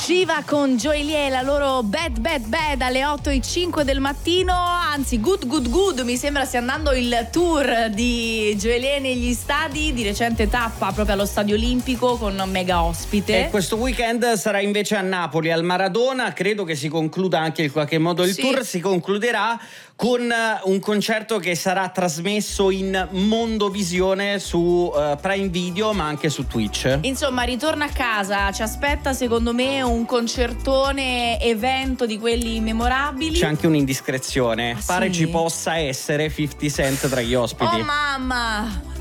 Shiva con Joelie, la loro Bad Bad Bad alle 8:05 del mattino, anzi good, mi sembra stia andando il tour di Joelie negli stadi, di recente tappa proprio allo Stadio Olimpico con mega ospite. E questo weekend sarà invece a Napoli, al Maradona, credo che si concluda anche in qualche modo il tour, si concluderà con un concerto che sarà trasmesso in mondovisione su Prime Video ma anche su Twitch. Insomma, ritorna a casa, ci aspetta secondo me un concertone evento di quelli memorabili. C'è anche un'indiscrezione, pare sì? ci possa essere 50 Cent tra gli ospiti. Oh mamma!